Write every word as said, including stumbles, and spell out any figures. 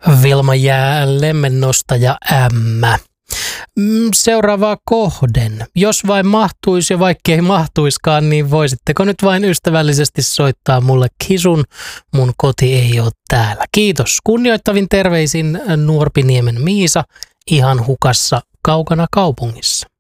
Vilma jää lemmennostaja M. Seuraavaa kohden. Jos vain mahtuisi ja vaikka ei mahtuiskaan, niin voisitteko nyt vain ystävällisesti soittaa mulle kisun? Mun koti ei ole täällä. Kiitos. Kunnioittavin terveisin Nuorpiniemen Miisa, ihan hukassa kaukana kaupungissa.